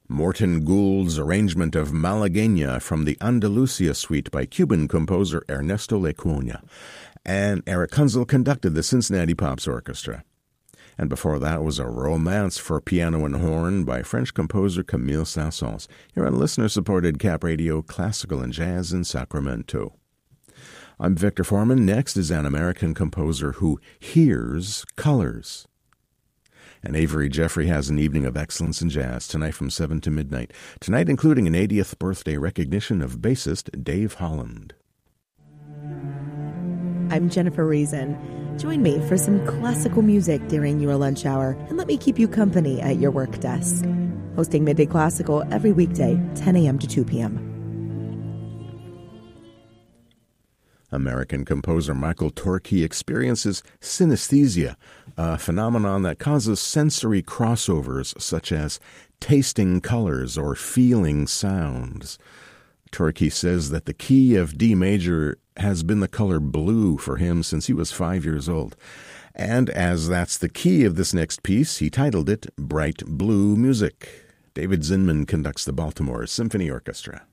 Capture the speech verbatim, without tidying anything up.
Morton Gould's arrangement of Malagueña from the Andalusia Suite by Cuban composer Ernesto Lecuona. And Eric Kunzel conducted the Cincinnati Pops Orchestra. And before that was a Romance for Piano and Horn by French composer Camille Saint-Saëns. Here on listener-supported Cap Radio, Classical and Jazz in Sacramento. I'm Victor Foreman. Next is an American composer who hears colors. And Avery Jeffrey has an evening of excellence in jazz tonight from seven to midnight. Tonight including an eightieth birthday recognition of bassist Dave Holland. I'm Jennifer Reason. Join me for some classical music during your lunch hour and let me keep you company at your work desk. Hosting Midday Classical every weekday, ten a.m. to two p.m. American composer Michael Torke experiences synesthesia, a phenomenon that causes sensory crossovers such as tasting colors or feeling sounds. Torke says that the key of D major has been the color blue for him since he was five years old. And as that's the key of this next piece, he titled it Bright Blue Music. David Zinman conducts the Baltimore Symphony Orchestra.